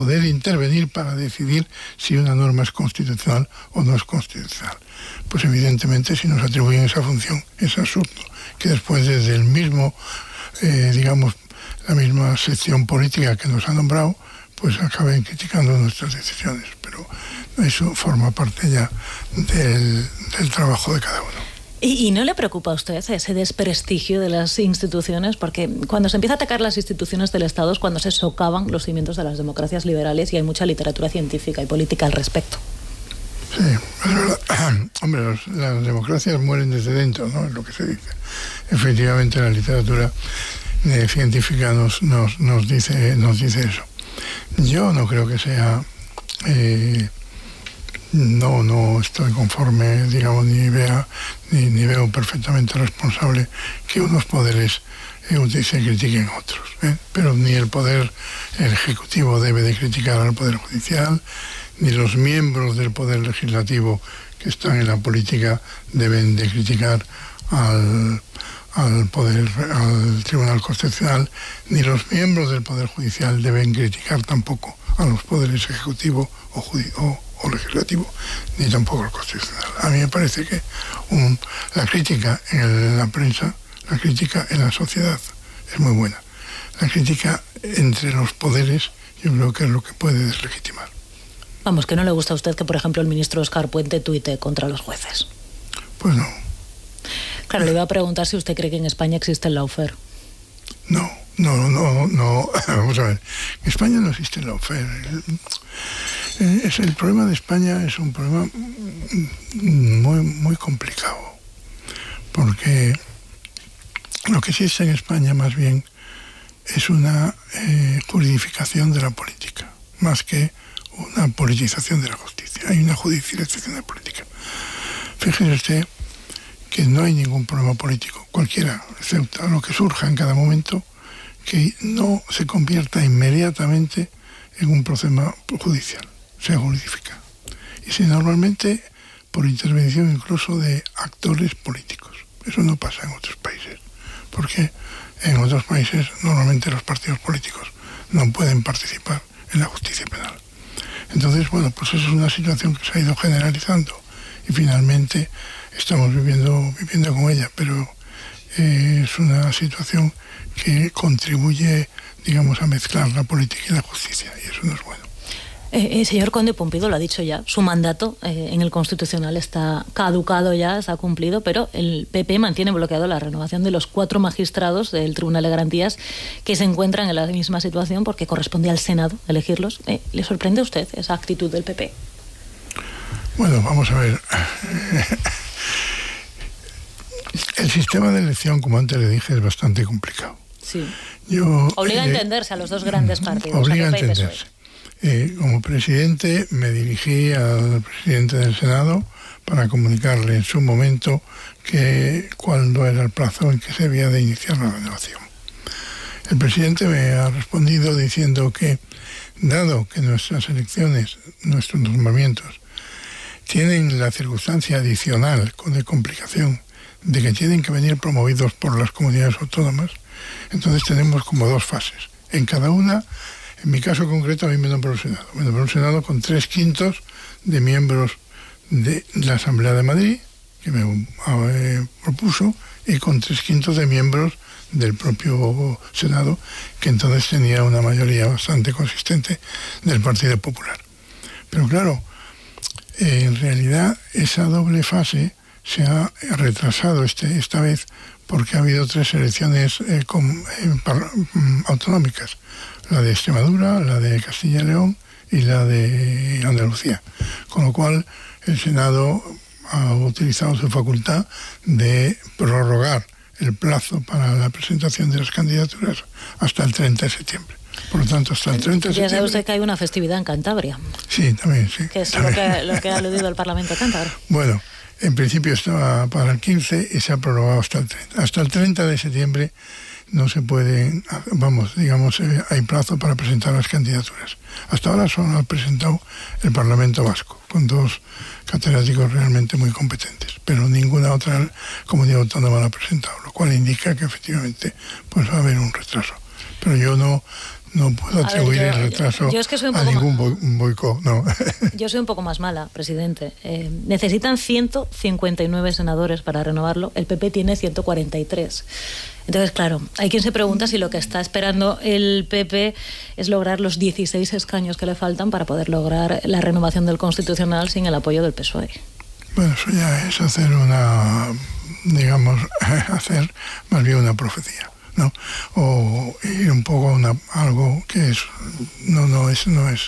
poder intervenir para decidir si una norma es constitucional o no es constitucional. Pues evidentemente si nos atribuyen esa función es absurdo que después desde el mismo, digamos, la misma sección política que nos ha nombrado, pues acaben criticando nuestras decisiones. Pero eso forma parte ya del trabajo de cada uno. ¿Y no le preocupa a usted ese desprestigio de las instituciones? Porque cuando se empieza a atacar las instituciones del Estado es cuando se socavan los cimientos de las democracias liberales, y hay mucha literatura científica y política al respecto. Sí, es verdad. Hombre, las democracias mueren desde dentro, ¿no? Es lo que se dice. Efectivamente, la literatura científica nos dice eso. Yo no creo que sea... No estoy conforme, digamos, ni veo perfectamente responsable que unos poderes se critiquen a otros, pero ni el poder ejecutivo debe de criticar al poder judicial, ni los miembros del poder legislativo que están en la política deben de criticar al Tribunal Constitucional, ni los miembros del poder judicial deben criticar tampoco a los poderes ejecutivo o legislativo, ni tampoco el constitucional. A mí me parece que la crítica en la prensa, la crítica en la sociedad es muy buena. La crítica entre los poderes yo creo que es lo que puede deslegitimar. Vamos, que no le gusta a usted que, por ejemplo, el ministro Óscar Puente tuite contra los jueces. Pues no. Claro, le iba a preguntar si usted cree que en España existe el lawfare. No. Vamos a ver. En España no existe el lawfare. El problema de España es un problema muy, muy complicado. Porque lo que existe en España más bien es una juridificación de la política, más que una politización de la justicia. Hay una judicialización de la política. Fíjese usted que no hay ningún problema político, cualquiera, excepto lo que surja en cada momento, que no se convierta inmediatamente en un problema judicial, se justifica. Y si normalmente por intervención incluso de actores políticos. Eso no pasa en otros países, porque en otros países normalmente los partidos políticos no pueden participar en la justicia penal. Entonces, bueno, pues eso es una situación que se ha ido generalizando y finalmente estamos viviendo con ella, pero es una situación que contribuye, digamos, a mezclar la política y la justicia, y eso no es bueno. Señor Conde, Pumpido lo ha dicho ya, su mandato en el Constitucional está caducado ya, está cumplido, pero el PP mantiene bloqueado la renovación de los 4 magistrados del Tribunal de Garantías que se encuentran en la misma situación porque corresponde al Senado elegirlos. ¿Le sorprende a usted esa actitud del PP? Bueno, vamos a ver. El sistema de elección, como antes le dije, es bastante complicado. Sí. Obliga a entenderse a los dos grandes partidos. Obliga a entenderse. Como presidente me dirigí al presidente del Senado para comunicarle en su momento cuándo era el plazo en que se había de iniciar la renovación. El presidente me ha respondido diciendo que, dado que nuestras elecciones, nuestros nombramientos, tienen la circunstancia adicional de complicación de que tienen que venir promovidos por las comunidades autónomas, entonces tenemos como 2 fases. En cada una, en mi caso concreto, a mí me nombró el Senado. Me nombró el Senado con 3/5 de miembros de la Asamblea de Madrid, que me propuso, y con 3/5 de miembros del propio Senado, que entonces tenía una mayoría bastante consistente del Partido Popular. Pero claro, en realidad esa doble fase se ha retrasado esta vez porque ha habido 3 elecciones autonómicas, la de Extremadura, la de Castilla y León y la de Andalucía, con lo cual el Senado ha utilizado su facultad de prorrogar el plazo para la presentación de las candidaturas hasta el 30 de septiembre. Por lo tanto, hasta el 30 de septiembre... Ya sabe usted que hay una festividad en Cantabria. Sí, también, sí. Que es también. Lo que ha aludido el Parlamento cántabro. Bueno, en principio estaba para el 15 y se ha prorrogado hasta el 30. Hasta el 30 de septiembre no se puede, hay plazo para presentar las candidaturas. Hasta ahora solo ha presentado el Parlamento Vasco, con 2 catedráticos realmente muy competentes, pero ninguna otra comunidad autónoma la ha presentado, lo cual indica que efectivamente pues va a haber un retraso. Pero yo no no puedo atribuir el retraso a ningún boicot, no. Yo soy un poco más mala, presidente. Necesitan 159 senadores para renovarlo, el PP tiene 143. Entonces, claro, hay quien se pregunta si lo que está esperando el PP es lograr los 16 escaños que le faltan para poder lograr la renovación del Constitucional sin el apoyo del PSOE. Bueno, eso ya es hacer hacer más bien una profecía, ¿no? O ir un poco a algo que no es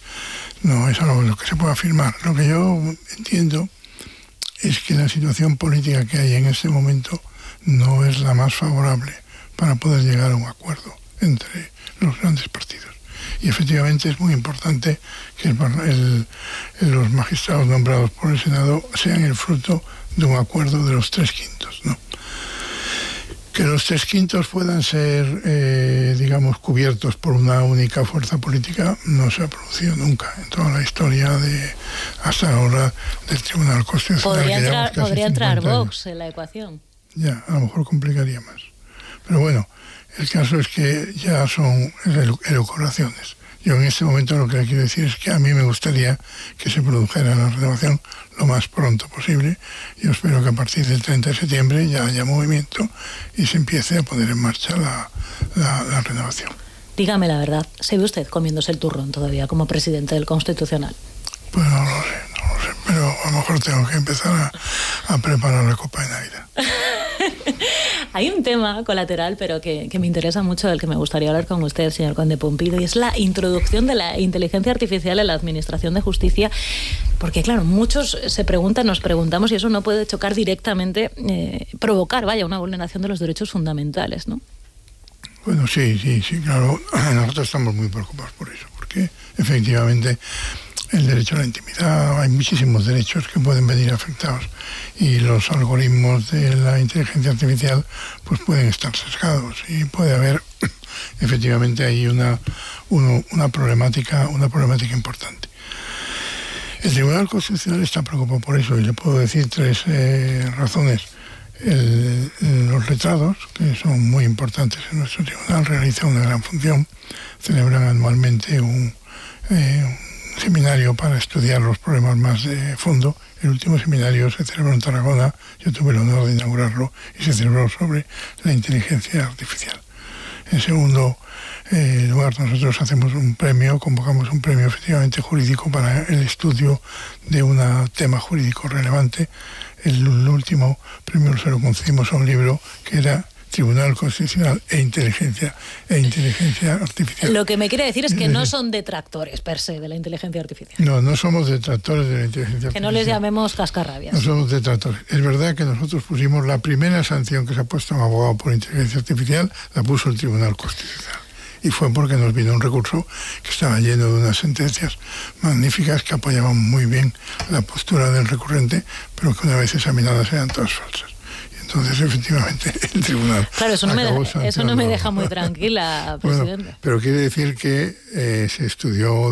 algo en lo que se pueda afirmar. Lo que yo entiendo es que la situación política que hay en este momento no es la más favorable para poder llegar a un acuerdo entre los grandes partidos. Y efectivamente es muy importante que los magistrados nombrados por el Senado sean el fruto de un acuerdo de los 3/5, ¿no? Que los 3/5 puedan ser, cubiertos por una única fuerza política no se ha producido nunca en toda la historia hasta ahora del Tribunal Constitucional. Podría entrar Vox en la ecuación. Ya, a lo mejor complicaría más. Pero bueno, el caso es que ya son elucubraciones. Yo en este momento lo que le quiero decir es que a mí me gustaría que se produjera la renovación lo más pronto posible. Yo espero que a partir del 30 de septiembre ya haya movimiento y se empiece a poner en marcha la renovación. Dígame la verdad, ¿se ve usted comiéndose el turrón todavía como presidente del Constitucional? Pues no lo sé, pero a lo mejor tengo que empezar a preparar la copa de Navidad. Hay un tema colateral, pero que me interesa mucho, del que me gustaría hablar con usted, señor Conde Pumpido, y es la introducción de la inteligencia artificial en la Administración de Justicia, porque claro, muchos nos preguntamos si eso no puede chocar directamente, provocar, una vulneración de los derechos fundamentales, ¿no? Bueno, sí, claro, nosotros estamos muy preocupados por eso, porque efectivamente el derecho a la intimidad, hay muchísimos derechos que pueden venir afectados y los algoritmos de la inteligencia artificial pues pueden estar sesgados y puede haber efectivamente ahí una problemática importante. El Tribunal Constitucional está preocupado por eso y le puedo decir 3 razones. Los letrados, que son muy importantes en nuestro tribunal, realizan una gran función, celebran anualmente un seminario para estudiar los problemas más de fondo. El último seminario se celebró en Tarragona, yo tuve el honor de inaugurarlo, y se celebró sobre la inteligencia artificial. En segundo lugar, nosotros convocamos un premio efectivamente jurídico para el estudio de un tema jurídico relevante. El último premio se lo concedimos a un libro que era Tribunal Constitucional e inteligencia artificial. Lo que me quiere decir es que no son detractores per se de la inteligencia artificial. No somos detractores de la inteligencia artificial. Que no les llamemos cascarrabias. No somos detractores. Es verdad que nosotros pusimos la primera sanción que se ha puesto a un abogado por inteligencia artificial, la puso el Tribunal Constitucional. Y fue porque nos vino un recurso que estaba lleno de unas sentencias magníficas que apoyaban muy bien la postura del recurrente, pero que una vez examinadas eran todas falsas. Entonces, efectivamente, el tribunal... Claro, eso no me deja muy tranquila, presidente. Bueno, pero quiere decir que se estudió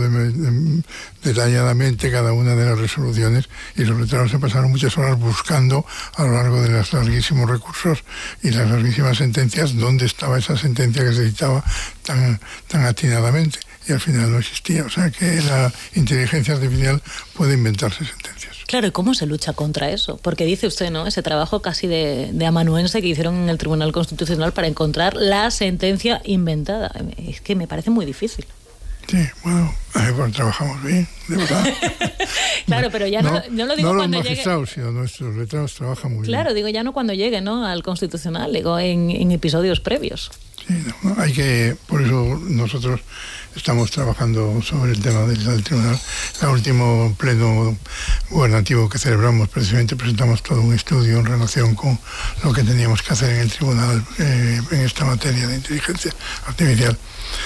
detalladamente cada una de las resoluciones y los letrados se pasaron muchas horas buscando a lo largo de los larguísimos recursos y las larguísimas sentencias dónde estaba esa sentencia que se citaba tan atinadamente. Y al final no existía. O sea que la inteligencia artificial puede inventarse sentencias. Claro, ¿y cómo se lucha contra eso? Porque dice usted, ¿no?, ese trabajo casi de amanuense que hicieron en el Tribunal Constitucional para encontrar la sentencia inventada. Es que me parece muy difícil. Sí, bueno, trabajamos bien, de verdad. Claro, pero ya no lo digo cuando llegue... No los magistrados, sino nuestros letrados trabajan muy bien. Claro, digo, ya no cuando llegue, ¿no?, al Constitucional, digo, en episodios previos. Sí, por eso nosotros estamos trabajando sobre el tema del tribunal. El último pleno gubernativo que celebramos, precisamente presentamos todo un estudio en relación con lo que teníamos que hacer en el tribunal en esta materia de inteligencia artificial.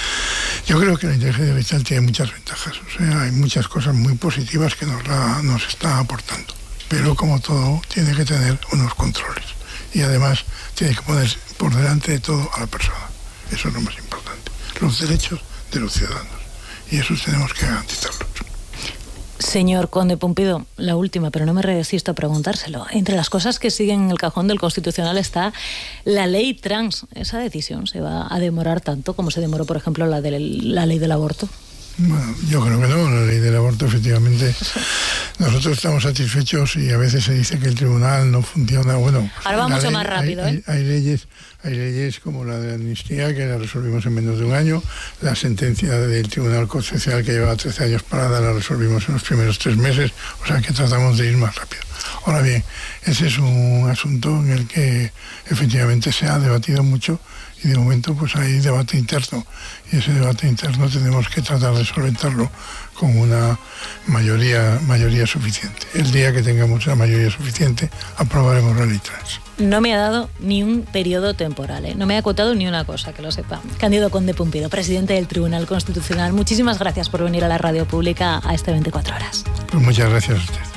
Yo creo que la inteligencia artificial tiene muchas ventajas, o sea, hay muchas cosas muy positivas que nos está aportando, pero como todo tiene que tener unos controles y además tiene que poner por delante de todo a la persona. Eso es lo más importante, los derechos de los ciudadanos, y eso tenemos que garantizarlos. Señor Conde Pumpido, la última, pero no me resisto a preguntárselo. Entre las cosas que siguen en el cajón del Constitucional está la ley trans. ¿Esa decisión se va a demorar tanto como se demoró, por ejemplo, la ley del aborto? Bueno, yo creo que no. La ley del aborto, efectivamente, nosotros estamos satisfechos y a veces se dice que el tribunal no funciona. Bueno, ahora va mucho más rápido. Hay leyes como la de la amnistía que la resolvimos en menos de un año. La sentencia del Tribunal Constitucional que llevaba 13 años parada la resolvimos en los primeros 3 meses. O sea que tratamos de ir más rápido. Ahora bien, ese es un asunto en el que efectivamente se ha debatido mucho y de momento pues hay debate interno y ese debate interno tenemos que tratar de solventarlo con una mayoría suficiente. El día que tengamos la mayoría suficiente aprobaremos la ley trans. No me ha dado ni un periodo temporal, no me ha acotado ni una cosa, que lo sepa. Cándido Conde Pumpido, presidente del Tribunal Constitucional, muchísimas gracias por venir a la radio pública a este 24 horas. Pues muchas gracias a usted.